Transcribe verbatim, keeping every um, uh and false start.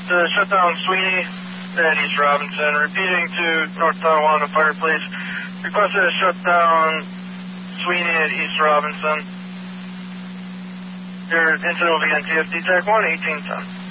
to shut down Sweeney and East Robinson. Repeating to North Tonawanda Fire Police. Requested to shut down Sweeney at East Robinson. Your incident will be on T F D Tech one eighteen ten.